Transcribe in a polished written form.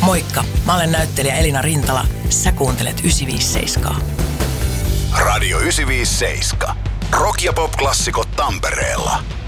Moikka, mä olen näyttelijä Elina Rintala. Sä kuuntelet 957. Radio 957. Rock- ja pop-klassikot Tampereella.